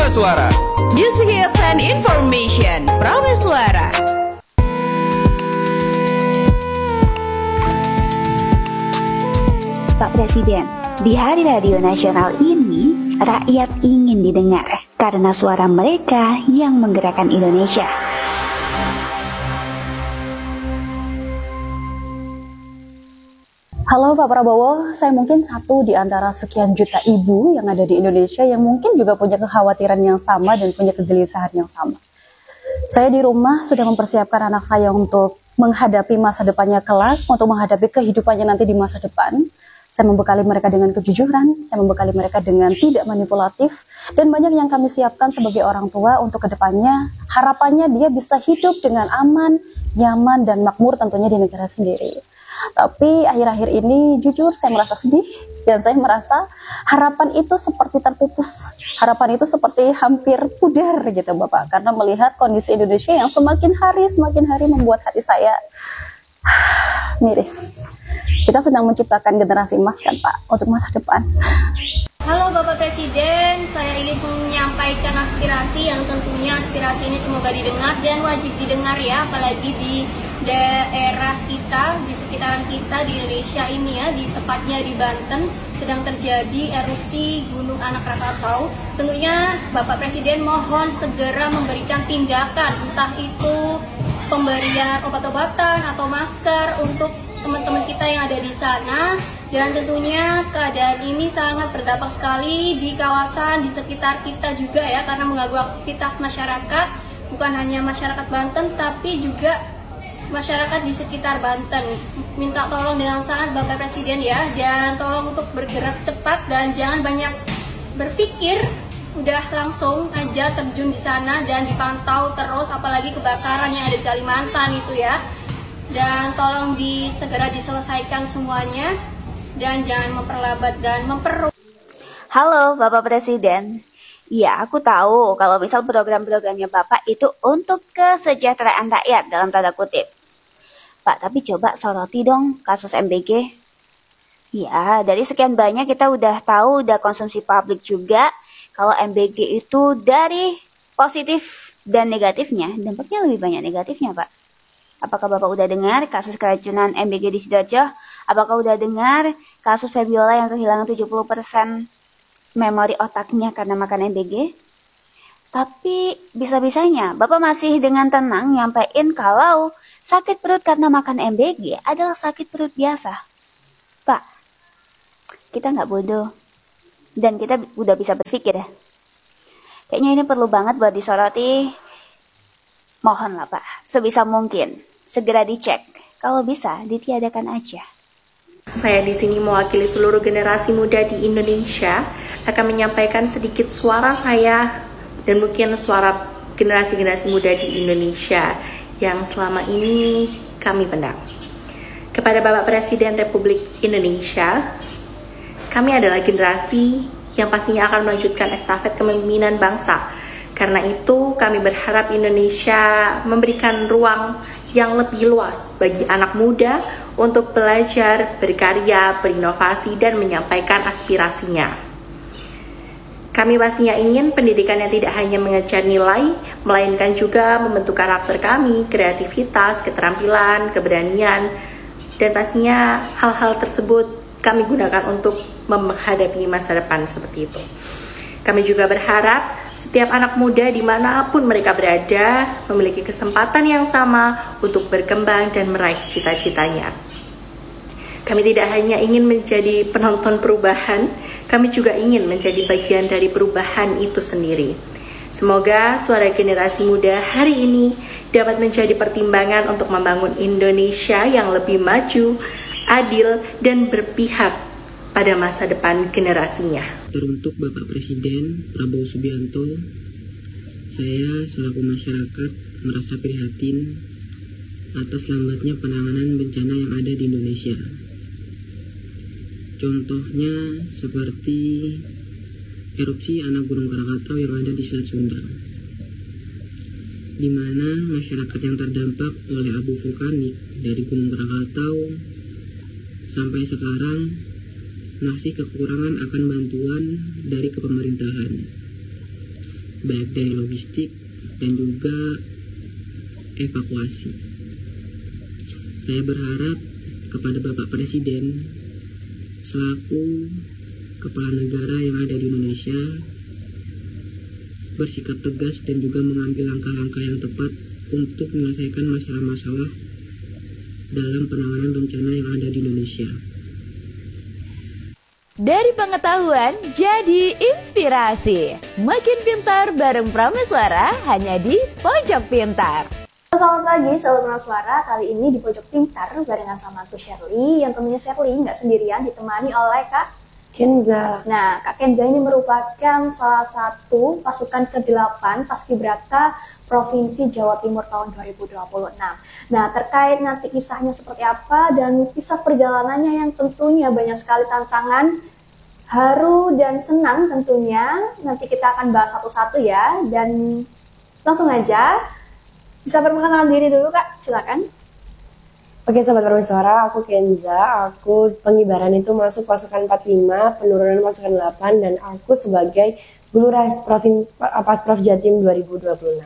Prameswara. Music hits and information. Prameswara. Pak Presiden, di Hari Radio Nasional ini, rakyat ingin didengar karena suara mereka yang menggerakkan Indonesia. Halo Pak Prabowo, saya mungkin satu di antara sekian juta ibu yang ada di Indonesia yang mungkin juga punya kekhawatiran yang sama dan punya kegelisahan yang sama. Saya di rumah sudah mempersiapkan anak saya untuk menghadapi masa depannya kelak, untuk menghadapi kehidupannya nanti di masa depan. Saya membekali mereka dengan kejujuran, saya membekali mereka dengan tidak manipulatif, dan banyak yang kami siapkan sebagai orang tua untuk kedepannya. Harapannya dia bisa hidup dengan aman, nyaman, dan makmur tentunya di negara sendiri. Tapi akhir-akhir ini jujur saya merasa sedih dan saya merasa harapan itu seperti terpupus. Harapan itu seperti hampir pudar gitu Bapak, karena melihat kondisi Indonesia yang semakin hari membuat hati saya miris. Kita sedang menciptakan generasi emas kan Pak untuk masa depan. Halo Bapak Presiden, saya ingin menyampaikan aspirasi yang tentunya aspirasi ini semoga didengar dan wajib didengar ya, apalagi di daerah kita, di sekitaran kita di Indonesia ini ya, di tepatnya di Banten sedang terjadi erupsi Gunung Anak Rakatau. Tentunya Bapak Presiden mohon segera memberikan tindakan, entah itu pemberian obat-obatan atau masker untuk teman-teman kita yang ada di sana. Dan tentunya keadaan ini sangat berdampak sekali di kawasan di sekitar kita juga ya, karena mengganggu aktivitas masyarakat, bukan hanya masyarakat Banten tapi juga masyarakat di sekitar Banten. Minta tolong dengan sangat Bapak Presiden ya, dan tolong untuk bergerak cepat dan jangan banyak berpikir, udah langsung aja terjun di sana dan dipantau terus, apalagi kebakaran yang ada di Kalimantan itu ya. Dan tolong segera diselesaikan semuanya dan jangan memperlambat dan memperumit. Halo Bapak Presiden. Iya, aku tahu kalau misal program-programnya Bapak itu untuk kesejahteraan rakyat dalam tanda kutip. Pak, tapi coba soroti dong kasus MBG. Ya, dari sekian banyak kita udah tahu, udah konsumsi publik juga, kalau MBG itu dari positif dan negatifnya, dampaknya lebih banyak negatifnya, Pak. Apakah Bapak udah dengar kasus keracunan MBG di Sidoarjo? Apakah udah dengar kasus Febiola yang kehilangan 70% memori otaknya karena makan MBG? Tapi bisa-bisanya Bapak masih dengan tenang nyampein kalau sakit perut karena makan MBG adalah sakit perut biasa. Pak, kita nggak bodoh. Dan kita udah bisa berpikir ya. Kayaknya ini perlu banget buat disoroti. Mohonlah Pak, sebisa mungkin segera dicek. Kalau bisa, ditiadakan aja. Saya di sini mewakili seluruh generasi muda di Indonesia, akan menyampaikan sedikit suara saya dan mungkin suara generasi-generasi muda di Indonesia yang selama ini kami pendam. Kepada Bapak Presiden Republik Indonesia, kami adalah generasi yang pastinya akan melanjutkan estafet kepemimpinan bangsa. Karena itu kami berharap Indonesia memberikan ruang yang lebih luas bagi anak muda untuk belajar, berkarya, berinovasi, dan menyampaikan aspirasinya. Kami pastinya ingin pendidikan yang tidak hanya mengejar nilai, melainkan juga membentuk karakter kami, kreativitas, keterampilan, keberanian, dan pastinya hal-hal tersebut kami gunakan untuk menghadapi masa depan seperti itu. Kami juga berharap setiap anak muda dimanapun mereka berada memiliki kesempatan yang sama untuk berkembang dan meraih cita-citanya. Kami tidak hanya ingin menjadi penonton perubahan, kami juga ingin menjadi bagian dari perubahan itu sendiri. Semoga suara generasi muda hari ini dapat menjadi pertimbangan untuk membangun Indonesia yang lebih maju, adil, dan berpihak pada masa depan generasinya. Teruntuk Bapak Presiden Prabowo Subianto, saya selaku masyarakat merasa prihatin atas lambatnya penanganan bencana yang ada di Indonesia. Contohnya seperti erupsi anak Gunung Krakatau yang ada di Selat Sunda, di mana masyarakat yang terdampak oleh abu vulkanik dari Gunung Krakatau sampai sekarang masih kekurangan akan bantuan dari kepemerintahan. baik dari logistik dan juga evakuasi. Saya berharap kepada Bapak Presiden selaku kepala negara yang ada di Indonesia bersikap tegas dan juga mengambil langkah-langkah yang tepat untuk menyelesaikan masalah-masalah dalam penanganan bencana yang ada di Indonesia. Dari pengetahuan jadi inspirasi. Makin pintar bareng Prameswara hanya di Pojok Pintar. Selamat pagi Sobat Prameswara, kali ini di Pojok Pintar barengan sama aku Shirley, yang tentunya Shirley nggak sendirian, ditemani oleh Kak Kenza. Nah, Kak Kenza ini merupakan salah satu pasukan ke-8 Paskibraka Provinsi Jawa Timur tahun 2026. Nah, terkait nanti kisahnya seperti apa dan kisah perjalanannya yang tentunya banyak sekali tantangan, haru dan senang tentunya, nanti kita akan bahas satu-satu ya. Dan langsung aja, bisa perkenalkan diri dulu Kak, silakan. Oke Sobat Prameswara, aku Kenza, aku pengibaran itu masuk pasukan 45, penurunan pasukan 8, dan aku sebagai Bulurah Pasprov Jatim 2026.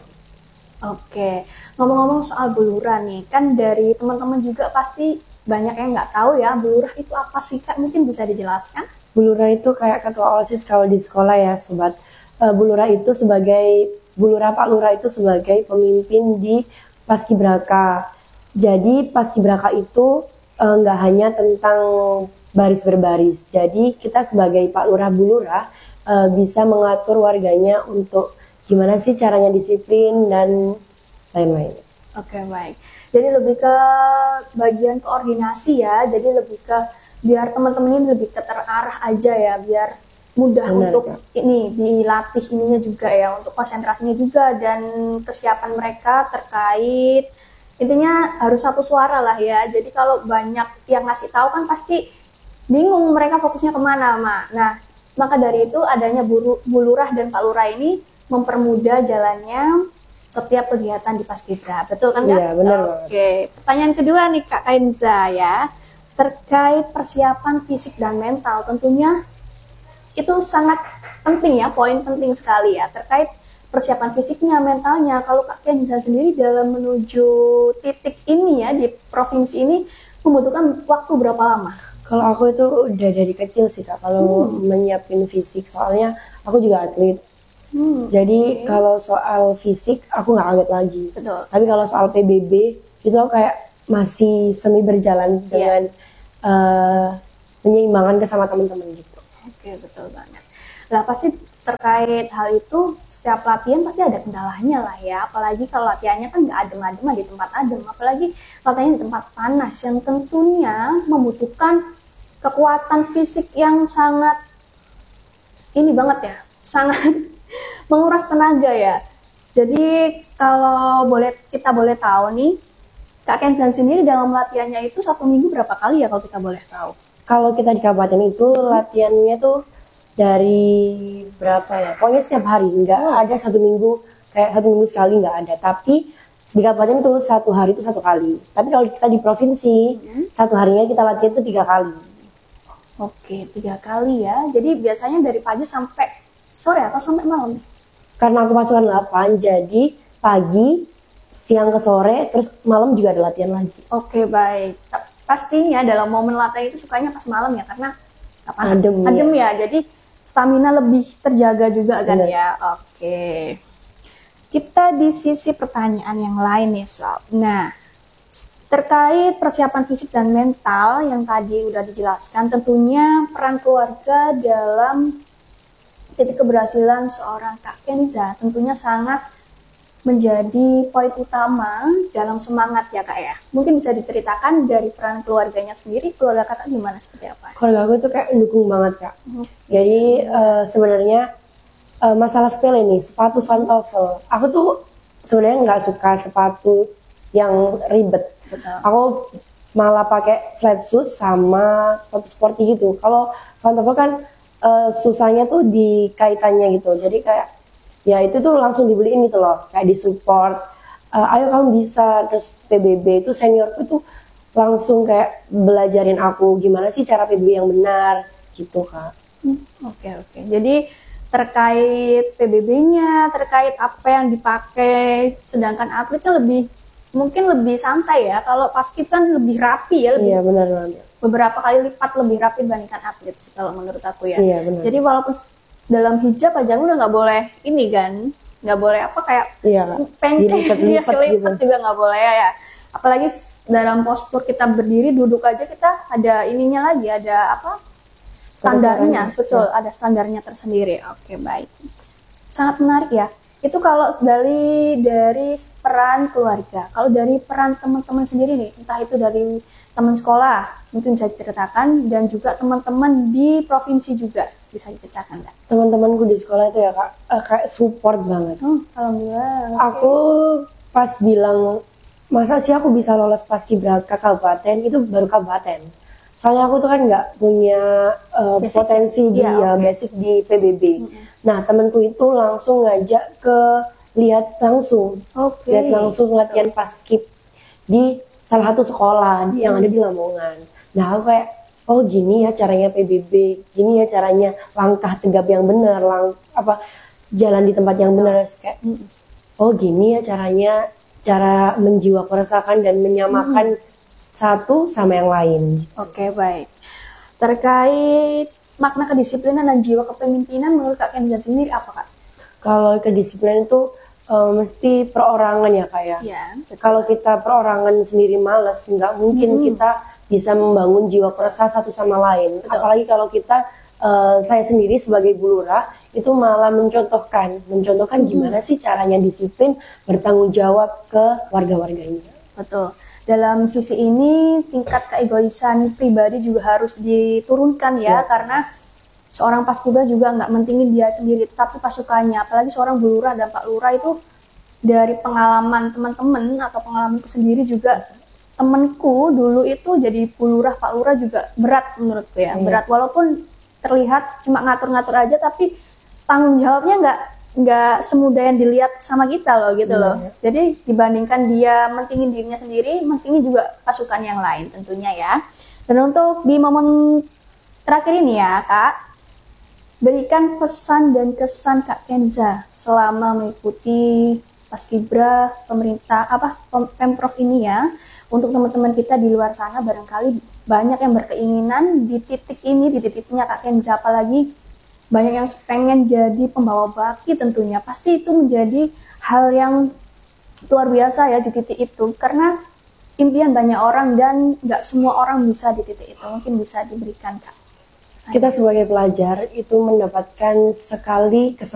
Oke, ngomong-ngomong soal Bulurah nih, kan dari teman-teman juga pasti banyak yang nggak tahu ya, Bulurah itu apa sih Kak? Mungkin bisa dijelaskan? Bulurah itu kayak ketua OSIS kalau di sekolah ya Sobat. Bulurah itu sebagai, Pak Lurah itu sebagai pemimpin di Paskibraka. Jadi Paskibraka itu nggak hanya tentang baris berbaris. Jadi kita sebagai Pak Lurah Bu Lurah bisa mengatur warganya untuk gimana sih caranya disiplin dan lain-lain. Oke, baik. Jadi lebih ke bagian koordinasi ya. Jadi lebih ke biar teman-teman ini lebih ke terarah aja ya, biar mudah. Benar, untuk ya. Ini dilatih ininya juga ya, untuk konsentrasinya juga dan kesiapan mereka terkait. Intinya harus satu suara lah ya. Jadi kalau banyak yang ngasih tahu kan pasti bingung mereka fokusnya kemana, Ma. Nah, maka dari itu adanya Bu Lurah dan Pak Lurah ini mempermudah jalannya setiap kegiatan di Paskibra. Betul kan Kak? Iya, benar. Oke. Pertanyaan kedua nih Kak Kenza ya. Terkait persiapan fisik dan mental, tentunya itu sangat penting ya, poin penting sekali ya. Terkait persiapan fisiknya, mentalnya, kalau Kak Kenza sendiri dalam menuju titik ini ya, di provinsi ini membutuhkan waktu berapa lama? Kalau aku itu udah dari kecil sih Kak, kalau menyiapin fisik, soalnya aku juga atlet. Jadi kalau soal fisik aku nggak kaget lagi. Betul. Tapi kalau soal PBB itu aku kayak masih semi berjalan dengan menyeimbangkan sama teman-teman gitu. Oke, betul banget. Lah pasti terkait hal itu, setiap latihan pasti ada kendalanya lah ya. Apalagi kalau latihannya kan nggak adem-adem di tempat adem. Apalagi latihannya di tempat panas yang tentunya membutuhkan kekuatan fisik yang sangat ini banget ya, sangat menguras tenaga ya. Jadi kalau kita boleh tahu nih, Kak Kenza sendiri dalam latihannya itu 1 minggu berapa kali ya kalau kita boleh tahu? Kalau kita di kabupaten itu latihannya tuh dari berapa ya? Pokoknya setiap hari, nggak ada 1 minggu, kayak 1 minggu sekali nggak ada. Tapi di kabupaten itu 1 hari itu 1 kali. Tapi kalau kita di provinsi, 1 harinya kita latihan itu 3 kali. Oke, 3 kali ya. Jadi biasanya dari pagi sampai sore atau sampai malam? Karena aku pasukan 8, jadi pagi, siang ke sore, terus malam juga ada latihan lagi. Oke, baik. Pastinya dalam momen latihan itu sukanya pas malam ya, karena panas, adem ya. Jadi stamina lebih terjaga juga kan ya. Oke. Kita di sisi pertanyaan yang lain nih Sob. Nah, terkait persiapan fisik dan mental yang tadi udah dijelaskan, tentunya peran keluarga dalam titik keberhasilan seorang Kak Kenza tentunya sangat menjadi poin utama dalam semangat ya Kak ya. Mungkin bisa diceritakan dari peran keluarganya sendiri, keluarga Kakak gimana, seperti apa? Keluarga aku tuh kayak mendukung banget Kak. Jadi sebenarnya masalah sepele nih, sepatu pantofel. Aku tuh sebenarnya nggak suka sepatu yang ribet. Betul. Aku malah pakai flat shoes sama sepatu sporty gitu. Kalau pantofel kan susahnya tuh di kaitannya gitu. Jadi kayak ya itu tuh langsung dibeliin gitu loh, kayak disupport. Ayo kamu bisa. Terus PBB itu seniorku tuh langsung kayak belajarin aku gimana sih cara PBB yang benar gitu Kak. Oke. Jadi terkait PBB-nya, terkait apa yang dipakai, sedangkan atlet kan mungkin lebih santai ya. Kalau paskib kan lebih rapi ya, Iya benar banget. beberapa kali lipat lebih rapi dibandingkan atlet sih kalau menurut aku ya. Iya benar. Jadi walaupun dalam hijab aja udah nggak boleh ini kan, nggak boleh apa kayak pancake, kelipet juga nggak boleh ya. Apalagi dalam postur kita berdiri, duduk aja kita ada ininya lagi, ada apa? Standarnya, betul, ada standarnya tersendiri. Oke, baik. Sangat menarik ya. Itu kalau dari peran keluarga. Kalau dari peran teman-teman sendiri nih, entah itu dari teman sekolah, mungkin bisa diceritakan, dan juga teman-teman di provinsi juga bisa diceritakan, Kak. Teman-temanku di sekolah itu ya Kak, kayak support banget. Alhamdulillah. Aku pas bilang, masa sih aku bisa lolos paskibraka kabupaten, itu baru kabupaten. Soalnya aku tuh kan nggak punya potensi basic di PBB. Nah temanku itu langsung ngajak ke lihat langsung latihan paskib di salah satu sekolah yang ada di Lamongan. Nah aku kayak, oh gini ya caranya PBB, gini ya caranya langkah tegap yang benar, jalan di tempat yang benar. Kayak, oh gini ya caranya, cara menjiwasrahkan dan menyamakan satu sama yang lain. Oke, baik. Terkait makna kedisiplinan dan jiwa kepemimpinan menurut Kak Kenza sendiri apa, Kak? Kalau kedisiplinan itu mesti perorangan ya Kak ya. Iya. Kalau kita perorangan sendiri malas, nggak mungkin kita bisa membangun jiwa kerusaha satu sama lain. Betul. Apalagi kalau kita, saya sendiri sebagai Bu Lurah, itu malah mencontohkan gimana sih caranya disiplin, bertanggung jawab ke warga-warganya. Betul. Dalam sisi ini tingkat keegoisan pribadi juga harus diturunkan ya, karena seorang paskibra juga nggak mentingin dia sendiri, tapi pasukannya. Apalagi seorang Bu Lurah dan Pak Lurah itu dari pengalaman teman-teman atau pengalamanku sendiri juga, temanku dulu itu jadi Bu Lurah, Pak Lurah juga berat menurutku ya. Berat walaupun terlihat cuma ngatur-ngatur aja, tapi tanggung jawabnya nggak semudah yang dilihat sama kita loh gitu loh. Jadi dibandingkan dia mentingin dirinya sendiri, mentingin juga pasukan yang lain tentunya ya. Dan untuk di momen terakhir ini ya Kak, berikan pesan dan kesan Kak Kenza selama mengikuti paskibra pemerintah Pemprov ini ya, untuk teman-teman kita di luar sana barangkali banyak yang berkeinginan di titiknya Kak Kenza, apalagi banyak yang pengen jadi pembawa baki tentunya. Pasti itu menjadi hal yang luar biasa ya di titik itu, karena impian banyak orang dan nggak semua orang bisa di titik itu. Mungkin bisa diberikan Kak. Kita sebagai pelajar itu mendapatkan sekali kesempatan